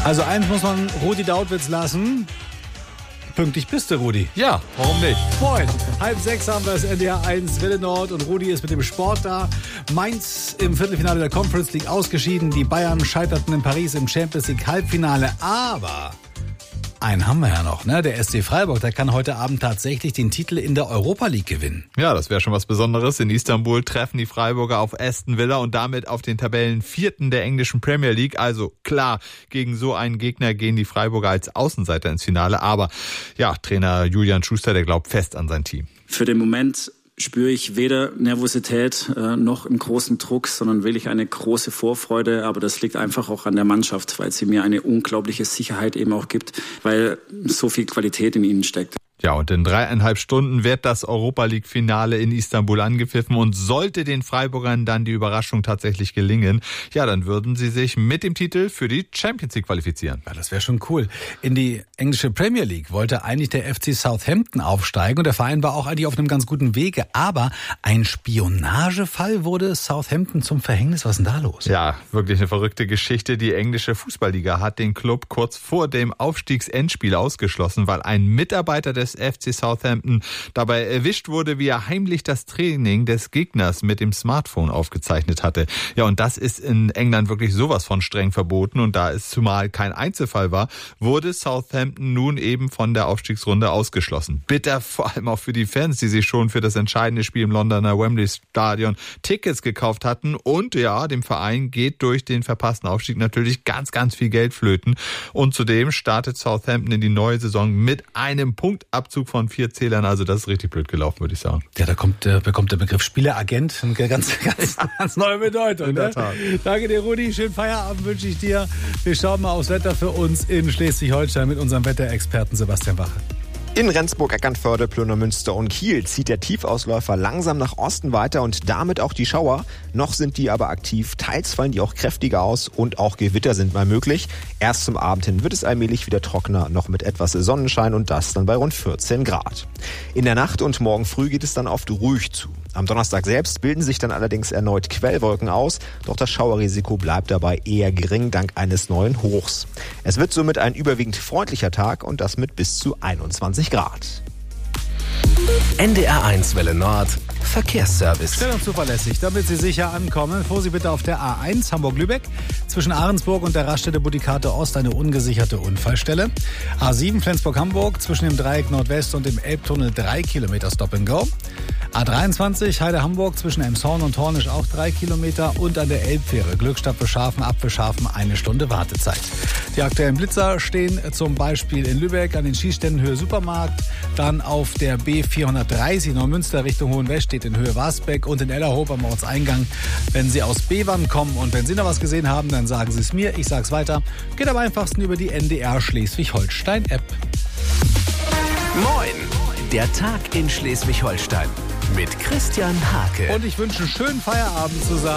Also eins muss man Rudi Dautwitz lassen. Pünktlich bist du, Rudi. Ja, warum nicht? Moin. 5:30 haben wir das NDR 1 Welle Nord und Rudi ist mit dem Sport da. Mainz im Viertelfinale der Conference League ausgeschieden. Die Bayern scheiterten in Paris im Champions League Halbfinale. Aber einen haben wir ja noch, ne? Der SC Freiburg, der kann heute Abend tatsächlich den Titel in der Europa League gewinnen. Ja, das wäre schon was Besonderes. In Istanbul treffen die Freiburger auf Aston Villa und damit auf den Tabellenvierten der englischen Premier League. Also klar, gegen so einen Gegner gehen die Freiburger als Außenseiter ins Finale. Aber ja, Trainer Julian Schuster, der glaubt fest an sein Team. Für den Moment spüre ich weder Nervosität noch einen großen Druck, sondern wirklich eine große Vorfreude. Aber das liegt einfach auch an der Mannschaft, weil sie mir eine unglaubliche Sicherheit eben auch gibt, weil so viel Qualität in ihnen steckt. Ja, und in 3,5 Stunden wird das Europa-League-Finale in Istanbul angepfiffen und sollte den Freiburgern dann die Überraschung tatsächlich gelingen, ja, dann würden sie sich mit dem Titel für die Champions League qualifizieren. Ja, das wäre schon cool. In die englische Premier League wollte eigentlich der FC Southampton aufsteigen und der Verein war auch eigentlich auf einem ganz guten Wege, aber ein Spionagefall wurde Southampton zum Verhängnis. Was ist denn da los? Ja, wirklich eine verrückte Geschichte. Die englische Fußballliga hat den Club kurz vor dem Aufstiegsendspiel ausgeschlossen, weil ein Mitarbeiter des FC Southampton dabei erwischt wurde, wie er heimlich das Training des Gegners mit dem Smartphone aufgezeichnet hatte. Ja, und das ist in England wirklich sowas von streng verboten. Und da es zumal kein Einzelfall war, wurde Southampton nun eben von der Aufstiegsrunde ausgeschlossen. Bitter vor allem auch für die Fans, die sich schon für das entscheidende Spiel im Londoner Wembley Stadion Tickets gekauft hatten. Und ja, dem Verein geht durch den verpassten Aufstieg natürlich ganz, ganz viel Geld flöten. Und zudem startet Southampton in die neue Saison mit einem Punktabzug von 4 Zählern. Also das ist richtig blöd gelaufen, würde ich sagen. Ja, da bekommt der Begriff Spieleragent eine ganz neue Bedeutung. In der Tat. Danke dir, Rudi. Schönen Feierabend wünsche ich dir. Wir schauen mal aufs Wetter für uns in Schleswig-Holstein mit unserem Wetterexperten Sebastian Wache. In Rendsburg, Eckernförde, Plönermünster und Kiel zieht der Tiefausläufer langsam nach Osten weiter und damit auch die Schauer. Noch sind die aber aktiv, teils fallen die auch kräftiger aus und auch Gewitter sind mal möglich. Erst zum Abend hin wird es allmählich wieder trockener, noch mit etwas Sonnenschein und das dann bei rund 14 Grad. In der Nacht und morgen früh geht es dann oft ruhig zu. Am Donnerstag selbst bilden sich dann allerdings erneut Quellwolken aus, doch das Schauerrisiko bleibt dabei eher gering dank eines neuen Hochs. Es wird somit ein überwiegend freundlicher Tag und das mit bis zu 21 Grad. NDR 1 Welle Nord Verkehrsservice. Schnell und zuverlässig, damit Sie sicher ankommen. Fuhren Sie bitte auf der A1 Hamburg-Lübeck. Zwischen Ahrensburg und der Raststätte Budikate Ost eine ungesicherte Unfallstelle. A7 Flensburg-Hamburg zwischen dem Dreieck Nordwest und dem Elbtunnel 3 Kilometer Stop and Go. A23 Heide-Hamburg zwischen Elmshorn und Hornisch auch 3 Kilometer und an der Elbfähre Glückstadt Beschafen, Abgeschafen 1 Stunde Wartezeit. Die aktuellen Blitzer stehen zum Beispiel in Lübeck an den Schießständen Höhe Supermarkt, dann auf der B430 Neumünster Richtung Hohenwest steht in Höhe Wasbeck und in Ellerhof am Ortseingang, wenn Sie aus Bevern kommen und wenn Sie noch was gesehen haben, dann sagen Sie es mir, ich sag's weiter. Geht am einfachsten über die NDR Schleswig-Holstein App. Moin, der Tag in Schleswig-Holstein mit Christian Hake. Und ich wünsche einen schönen Feierabend zusammen.